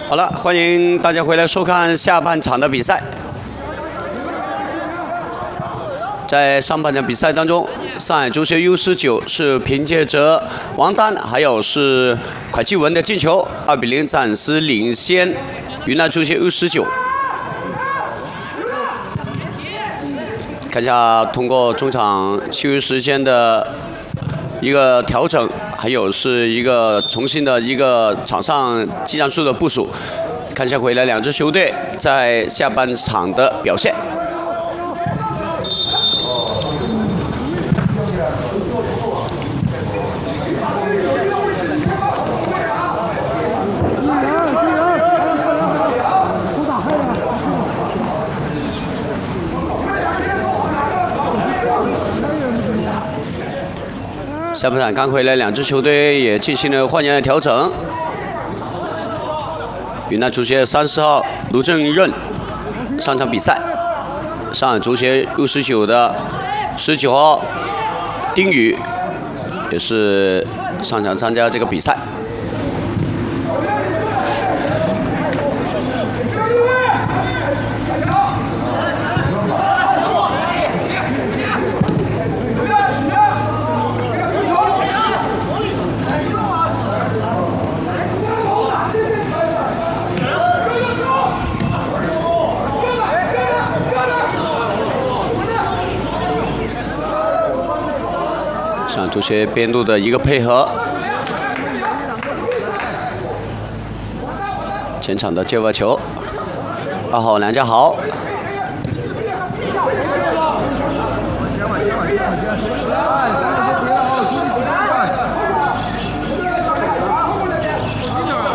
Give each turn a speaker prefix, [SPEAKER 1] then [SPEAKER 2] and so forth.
[SPEAKER 1] 好了，欢迎大家回来收看下半场的比赛。在上半场比赛当中，上海足协 U19 是凭借着王丹还有是蒯继文的进球，2比0暂时领先云南足协 U19。看一下通过中场休息时间的一个调整，还有是一个重新的一个场上技战术的部署，看一下回来两支球队在下半场的表现。下半场刚回来，两支球队也进行了换人的调整。云南足协30号卢正任上场比赛，上海足协 U19 的19号丁宇也是上场参加这个比赛。上海足协边路的一个配合，前场的接发球，2号梁家豪